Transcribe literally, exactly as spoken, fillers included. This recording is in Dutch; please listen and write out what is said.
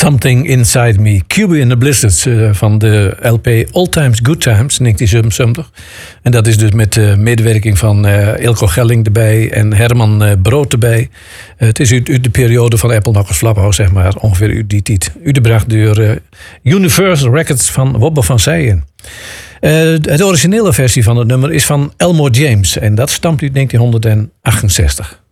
Something Inside Me. Cuba in the Blizzards uh, van de L P All Times Good Times negentien zevenenzeventig. En dat is dus met de uh, medewerking van uh, Ilko Gelling erbij en Herman uh, Brood erbij. Uh, het is uit, uit de periode van Apple Knockers Flaphouse, zeg maar, ongeveer uit die tijd. Uitgebracht door uh, Universal Records van Wobbe van Zijen. Uh, de originele versie van het nummer is van Elmore James en dat stamt uit negentien achtenzestig.